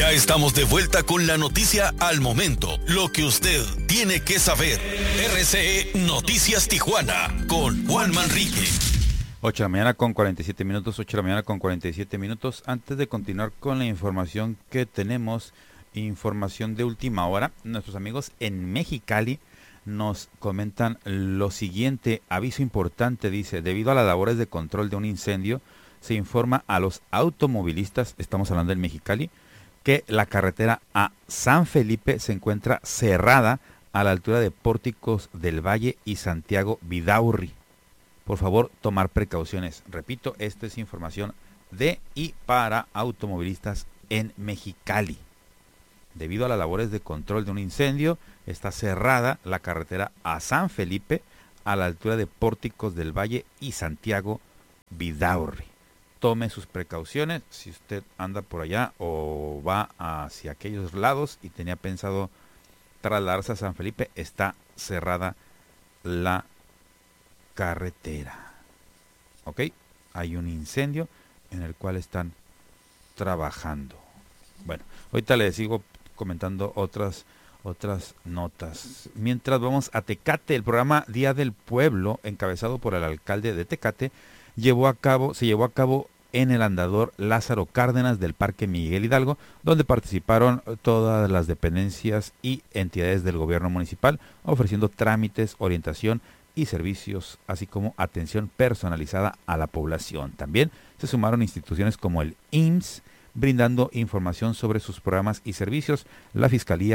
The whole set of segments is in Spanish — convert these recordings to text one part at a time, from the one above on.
Ya estamos de vuelta con la noticia al momento, lo que usted tiene que saber. RCE Noticias Tijuana con Juan Manrique. 8 de la mañana con 47 minutos, 8 de la mañana con 47 minutos. Antes de continuar con la información que tenemos, información de última hora, nuestros amigos en Mexicali nos comentan lo siguiente: aviso importante, dice, debido a las labores de control de un incendio, se informa a los automovilistas, estamos hablando del Mexicali, que la carretera a San Felipe se encuentra cerrada a la altura de Pórticos del Valle y Santiago Vidaurri. Por favor, tomar precauciones. Repito, esta es información de y para automovilistas en Mexicali. Debido a las labores de control de un incendio, está cerrada la carretera a San Felipe a la altura de Pórticos del Valle y Santiago Vidaurri. Tome sus precauciones si usted anda por allá o va hacia aquellos lados y tenía pensado trasladarse a San Felipe. Está cerrada la carretera. ¿Ok? Hay un incendio en el cual están trabajando. Bueno, ahorita les sigo comentando otras notas. Mientras vamos a Tecate, el programa Día del Pueblo, encabezado por el alcalde de Tecate, se llevó a cabo en el andador Lázaro Cárdenas del Parque Miguel Hidalgo, donde participaron todas las dependencias y entidades del gobierno municipal, ofreciendo trámites, orientación y servicios, así como atención personalizada a la población. También se sumaron instituciones como el IMSS, brindando información sobre sus programas y servicios, la Fiscalía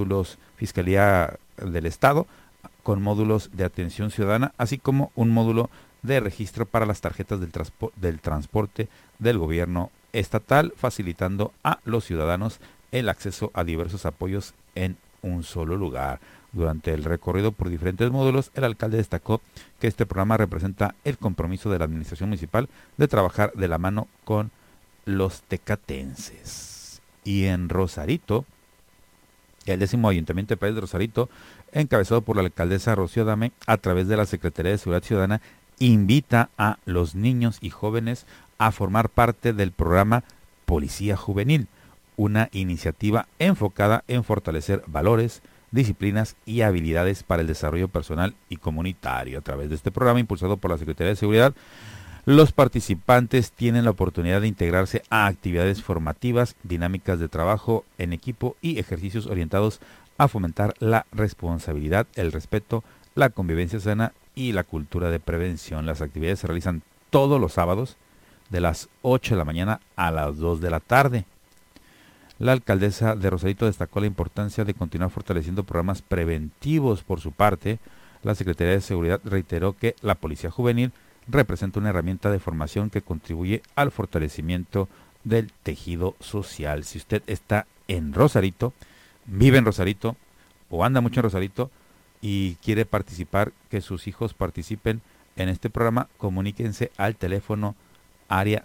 del Estado, con módulos de atención ciudadana, así como un módulo de registro para las tarjetas del transporte del gobierno estatal, facilitando a los ciudadanos el acceso a diversos apoyos en un solo lugar. Durante el recorrido por diferentes módulos, el alcalde destacó que este programa representa el compromiso de la administración municipal de trabajar de la mano con los tecatenses. Y en Rosarito, el 10º Ayuntamiento de Playas de Rosarito, encabezado por la alcaldesa Rocío Adame, a través de la Secretaría de Seguridad Ciudadana, invita a los niños y jóvenes a formar parte del programa Policía Juvenil, una iniciativa enfocada en fortalecer valores, disciplinas y habilidades para el desarrollo personal y comunitario. A través de este programa impulsado por la Secretaría de Seguridad, los participantes tienen la oportunidad de integrarse a actividades formativas, dinámicas de trabajo en equipo y ejercicios orientados a fomentar la responsabilidad, el respeto, la convivencia sana y la cultura de prevención. Las actividades se realizan todos los sábados de las 8 de la mañana a las 2 de la tarde. La alcaldesa de Rosarito destacó la importancia de continuar fortaleciendo programas preventivos. Por su parte, la Secretaría de Seguridad reiteró que la Policía Juvenil representa una herramienta de formación que contribuye al fortalecimiento del tejido social. Si usted está en Rosarito, vive en Rosarito o anda mucho en Rosarito y quiere participar, que sus hijos participen en este programa, comuníquense al teléfono área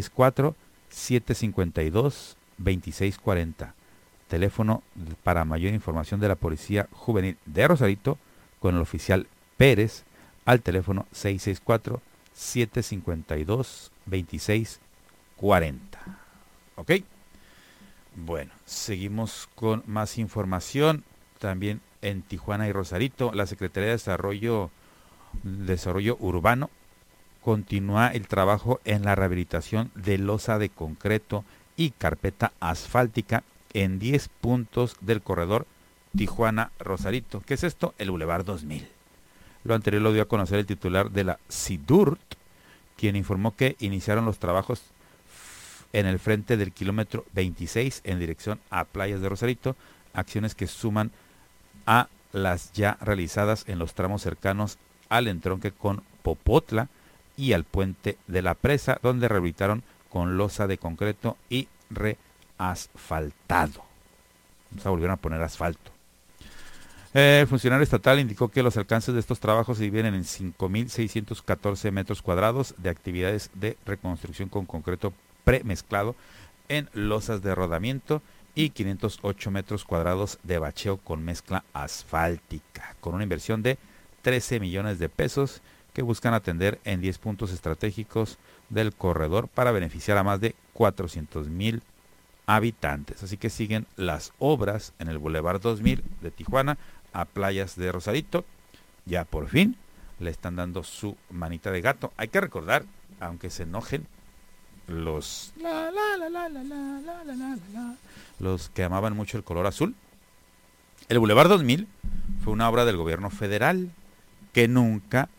664-752-2640. Teléfono para mayor información de la Policía Juvenil de Rosarito con el oficial Pérez al teléfono 664-752-2640. ¿Ok? Bueno, seguimos con más información. También en Tijuana y Rosarito, la Secretaría de Desarrollo Urbano continúa el trabajo en la rehabilitación de losa de concreto y carpeta asfáltica en 10 puntos del corredor Tijuana-Rosarito. ¿Qué es esto? El Boulevard 2000. Lo anterior lo dio a conocer el titular de la SIDURT, quien informó que iniciaron los trabajos en el frente del kilómetro 26 en dirección a Playas de Rosarito, acciones que suman a las ya realizadas en los tramos cercanos al entronque con Popotla y al puente de la presa, donde rehabilitaron con losa de concreto y reasfaltado. O sea, volvieron a poner asfalto. El funcionario estatal indicó que los alcances de estos trabajos se dividen en 5.614 metros cuadrados de actividades de reconstrucción con concreto premezclado en losas de rodamiento y 508 metros cuadrados de bacheo con mezcla asfáltica, con una inversión de 13 millones de pesos que buscan atender en 10 puntos estratégicos del corredor para beneficiar a más de 400,000 habitantes. Así que siguen las obras en el Boulevard 2000 de Tijuana a Playas de Rosarito. Ya por fin le están dando su manita de gato. Hay que recordar, aunque se enojen los que amaban mucho el color azul, el Boulevard 2000 fue una obra del gobierno federal que nunca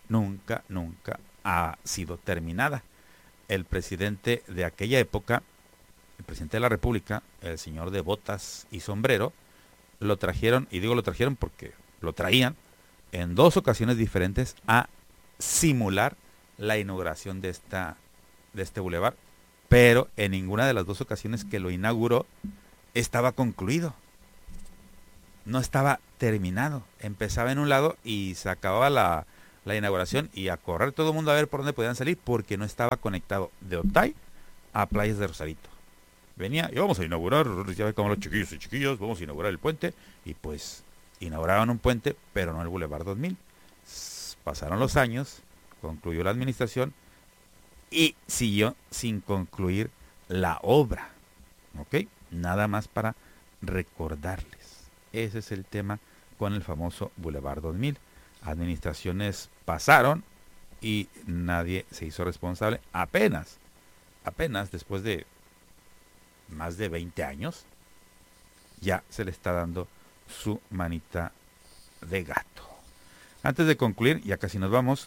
ha sido terminada. El presidente de aquella época, el presidente de la República, el señor de botas y sombrero, lo trajeron, y digo lo trajeron porque lo traían en 2 ocasiones diferentes a simular la inauguración de este bulevar, pero en ninguna de las 2 ocasiones que lo inauguró estaba concluido. No estaba terminado. Empezaba en un lado y se acababa la inauguración y a correr todo el mundo a ver por dónde podían salir porque no estaba conectado de Otay a Playas de Rosarito. Venía y vamos a inaugurar, ya ve como los chiquillos y chiquillas, vamos a inaugurar el puente, y pues inauguraban un puente, pero no el Boulevard 2000. Pasaron los años, concluyó la administración y siguió sin concluir la obra. ¿Ok? Nada más para recordarles. Ese es el tema con el famoso Boulevard 2000. Administraciones pasaron y nadie se hizo responsable. Apenas después de más de 20 años, ya se le está dando su manita de gato. Antes de concluir, ya casi nos vamos,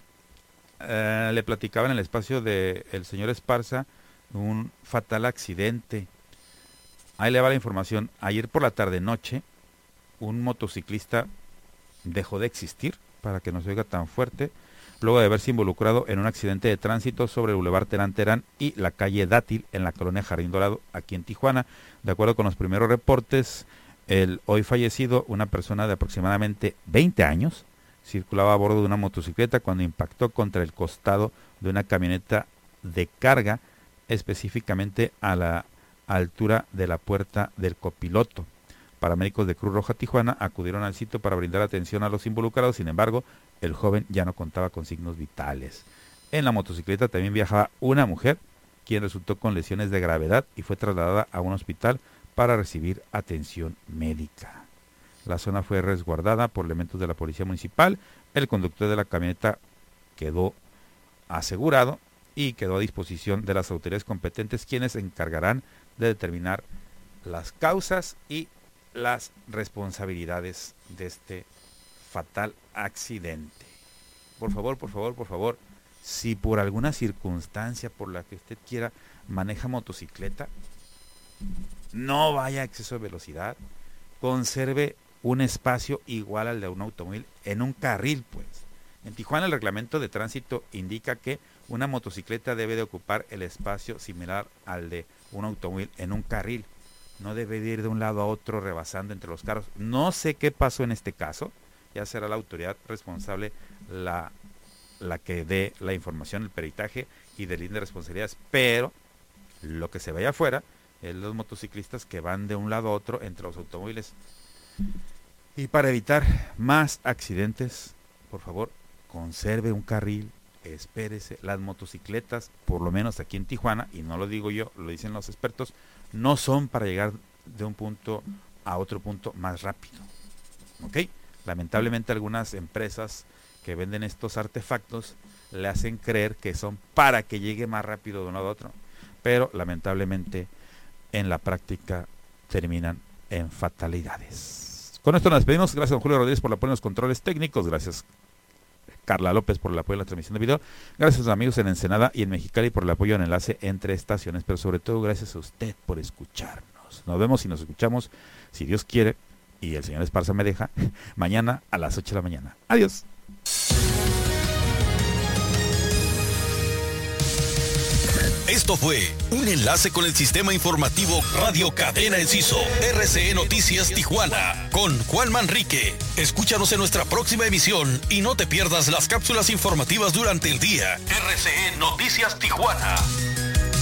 le platicaba en el espacio del señor Esparza un fatal accidente. Ahí le va la información. Ayer por la tarde-noche, un motociclista dejó de existir, para que no se oiga tan fuerte, luego de haberse involucrado en un accidente de tránsito sobre el Boulevard Terán Terán y la calle Dátil en la colonia Jardín Dorado, aquí en Tijuana. De acuerdo con los primeros reportes, el hoy fallecido, una persona de aproximadamente 20 años, circulaba a bordo de una motocicleta cuando impactó contra el costado de una camioneta de carga, específicamente a la altura de la puerta del copiloto. Paramédicos de Cruz Roja Tijuana acudieron al sitio para brindar atención a los involucrados. Sin embargo, el joven ya no contaba con signos vitales. En la motocicleta también viajaba una mujer, quien resultó con lesiones de gravedad y fue trasladada a un hospital para recibir atención médica. La zona fue resguardada por elementos de la policía municipal. El conductor de la camioneta quedó asegurado y quedó a disposición de las autoridades competentes, quienes se encargarán de determinar las causas y las responsabilidades de este fatal accidente. Por favor, si por alguna circunstancia por la que usted quiera maneja motocicleta, no vaya a exceso de velocidad, conserve un espacio igual al de un automóvil en un carril, pues. En Tijuana el reglamento de tránsito indica que una motocicleta debe de ocupar el espacio similar al de un automóvil en un carril. No debe de ir de un lado a otro rebasando entre los carros. No sé qué pasó en este caso. Ya será la autoridad responsable la que dé la información, el peritaje y delinde responsabilidades. Pero lo que se ve afuera es los motociclistas que van de un lado a otro entre los automóviles. Y para evitar más accidentes, por favor, conserve un carril, espérese. Las motocicletas, por lo menos aquí en Tijuana, y no lo digo yo, lo dicen los expertos, no son para llegar de un punto a otro punto más rápido. ¿Ok? Lamentablemente algunas empresas que venden estos artefactos le hacen creer que son para que llegue más rápido de un lado a otro, pero lamentablemente en la práctica terminan en fatalidades. Con esto nos despedimos. Gracias a don Julio Rodríguez por el apoyo en los controles técnicos. Gracias Carla López por el apoyo en la transmisión de video. Gracias a los amigos en Ensenada y en Mexicali por el apoyo en enlace entre estaciones, pero sobre todo gracias a usted por escucharnos. Nos vemos y nos escuchamos, si Dios quiere y el señor Esparza me deja, mañana a las 8 de la mañana. Adiós. Esto fue un enlace con el sistema informativo Radio Cadena Enciso, RCE Noticias Tijuana, con Juan Manrique. Escúchanos en nuestra próxima emisión y no te pierdas las cápsulas informativas durante el día. RCE Noticias Tijuana.